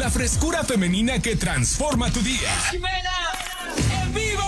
la frescura femenina que transforma tu día. ¡Jimena en vivo!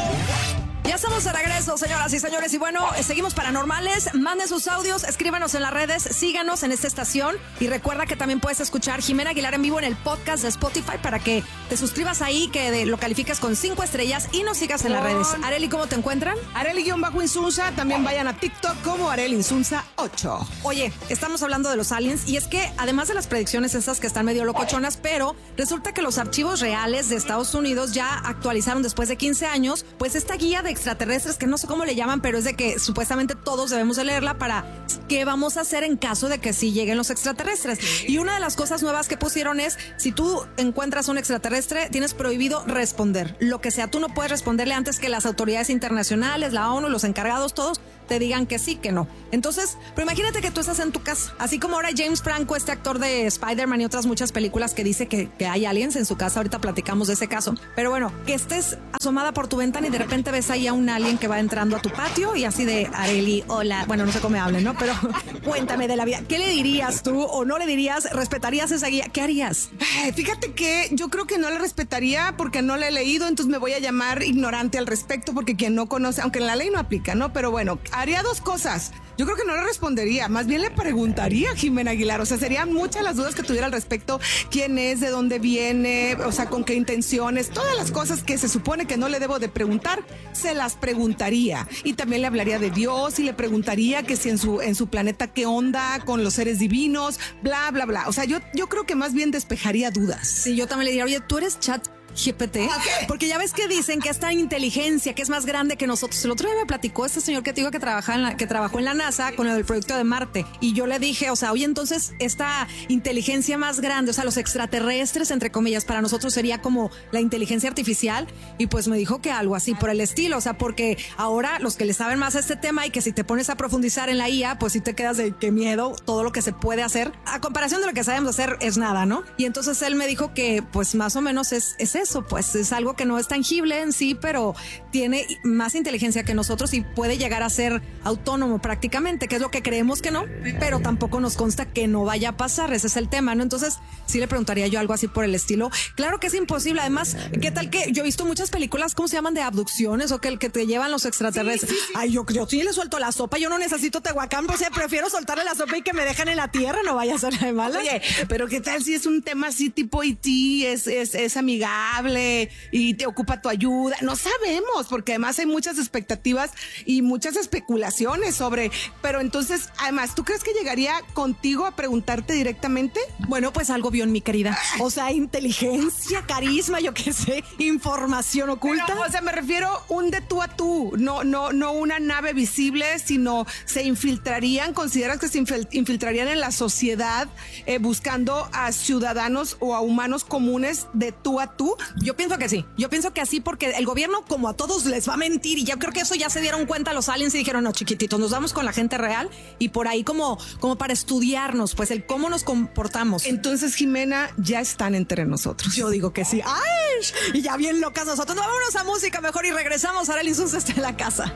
Ya estamos de regreso, señoras y señores. Y bueno, seguimos paranormales. Manden sus audios, escríbanos en las redes, síganos en esta estación. Y recuerda que también puedes escuchar Jimena Aguilar en vivo en el podcast de Spotify para que te suscribas ahí, que lo califiques con 5 estrellas y nos sigas en las redes. Arely, ¿cómo te encuentran? Arely-Insunza. También vayan a TikTok como Arely Insunza 8. Oye, estamos hablando de los aliens y es que además de las predicciones esas que están medio locochonas, pero resulta que los archivos reales de Estados Unidos ya actualizaron después de 15 años, pues esta guía de extraterrestres, que no sé cómo le llaman, pero es de que supuestamente todos debemos de leerla para qué vamos a hacer en caso de que sí lleguen los extraterrestres. Y una de las cosas nuevas que pusieron es, si tú encuentras un extraterrestre, tienes prohibido responder. Lo que sea, tú no puedes responderle antes que las autoridades internacionales, la ONU, los encargados, todos te digan que sí, que no. Entonces, pero imagínate que tú estás en tu casa, así como ahora James Franco, este actor de Spider-Man y otras muchas películas que dice que hay aliens en su casa. Ahorita platicamos de ese caso. Pero bueno, que estés asomada por tu ventana y de repente ves ahí a un alien que va entrando a tu patio y así de, Arely, hola. Bueno, no sé cómo me hablen, ¿no? Pero cuéntame de la vida. ¿Qué le dirías tú o no le dirías? ¿Respetarías esa guía? ¿Qué harías? Fíjate que yo creo que no la respetaría porque no la he leído, entonces me voy a llamar ignorante al respecto porque quien no conoce, aunque en la ley no aplica, ¿no? Pero bueno, haría dos cosas. Yo creo que no le respondería, más bien le preguntaría a Jimena Aguilar. O sea, serían muchas las dudas que tuviera al respecto. ¿Quién es? ¿De dónde viene? O sea, ¿con qué intenciones? Todas las cosas que se supone que no le debo de preguntar, se las preguntaría. Y también le hablaría de Dios y le preguntaría que si en su planeta qué onda con los seres divinos, bla, bla, bla. O sea, yo creo que más bien despejaría dudas. Sí, yo también le diría, oye, ¿tú eres ChatGPT? Porque ya ves que dicen que esta inteligencia que es más grande que nosotros. El otro día me platicó este señor que te digo que trabajó en la NASA con el proyecto de Marte, y yo le dije, o sea, oye, entonces esta inteligencia más grande, o sea, los extraterrestres, entre comillas, para nosotros sería como la inteligencia artificial, y pues me dijo que algo así por el estilo. O sea, porque ahora los que le saben más a este tema, y que si te pones a profundizar en la IA, pues sí te quedas de qué miedo todo lo que se puede hacer a comparación de lo que sabemos hacer es nada, ¿no? Y entonces él me dijo que pues más o menos es eso, pues es algo que no es tangible en sí, pero tiene más inteligencia que nosotros y puede llegar a ser autónomo prácticamente, que es lo que creemos que no, pero tampoco nos consta que no vaya a pasar. Ese es el tema, ¿no? Entonces sí le preguntaría yo algo así por el estilo. Claro que es imposible. Además, ¿qué tal que yo he visto muchas películas, ¿cómo se llaman? De abducciones, o que te llevan los extraterrestres. Sí. Ay, yo sí le suelto la sopa. Yo no necesito Tehuacán, o sea, prefiero soltarle la sopa y que me dejen en la tierra, no vaya a ser de mala. Oye, pero ¿qué tal si es un tema así tipo E.T., es amigable y te ocupa tu ayuda? No sabemos, porque además hay muchas expectativas y muchas especulaciones sobre, pero entonces, además, ¿tú crees que llegaría contigo a preguntarte directamente? Bueno, pues algo vio en mi querida. O sea, inteligencia, carisma, yo qué sé, información oculta. Pero, o sea, me refiero un de tú a tú, no una nave visible, sino se infiltrarían. ¿Consideras que se infiltrarían en la sociedad buscando a ciudadanos o a humanos comunes de tú a tú? Yo pienso que sí. Yo pienso que así, porque el gobierno, como a todos, les va a mentir, y yo creo que eso ya se dieron cuenta los aliens y dijeron, no, chiquititos, nos vamos con la gente real, y por ahí como para estudiarnos, pues el cómo nos comportamos. Entonces, Jimena, ya están entre nosotros. Yo digo que sí. ¡Ay! Y ya bien locas nosotros. No, vámonos a música mejor y regresamos. Arely Insunza está en la casa.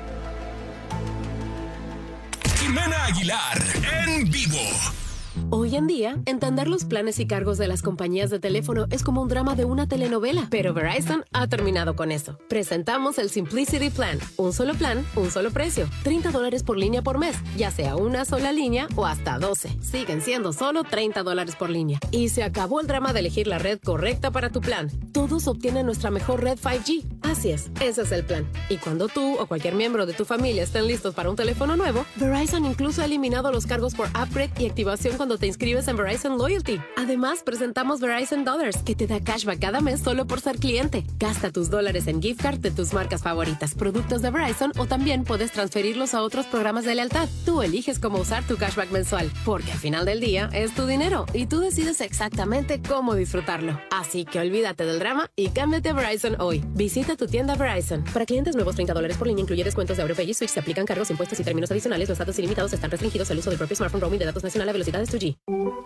Jimena Aguilar en vivo. Hoy en día, entender los planes y cargos de las compañías de teléfono es como un drama de una telenovela, pero Verizon ha terminado con eso. Presentamos el Simplicity Plan. Un solo plan, un solo precio. $30 por línea por mes, ya sea una sola línea o hasta 12. Siguen siendo solo $30 por línea. Y se acabó el drama de elegir la red correcta para tu plan. Todos obtienen nuestra mejor red 5G. Así es, ese es el plan. Y cuando tú o cualquier miembro de tu familia estén listos para un teléfono nuevo, Verizon incluso ha eliminado los cargos por upgrade y activación cuando te inscribes en Verizon Loyalty. Además, presentamos Verizon Dollars, que te da cashback cada mes solo por ser cliente. Gasta tus dólares en gift card de tus marcas favoritas, productos de Verizon, o también puedes transferirlos a otros programas de lealtad. Tú eliges cómo usar tu cashback mensual, porque al final del día es tu dinero y tú decides exactamente cómo disfrutarlo. Así que olvídate del drama y cámbiate a Verizon hoy. Visita tu tienda Verizon. Para clientes nuevos, $30 por línea incluye descuentos de AuroPay y Switch. Se aplican cargos, impuestos y términos adicionales. Los datos ilimitados están restringidos al uso del propio smartphone. Roaming de datos nacional a velocidades 2G.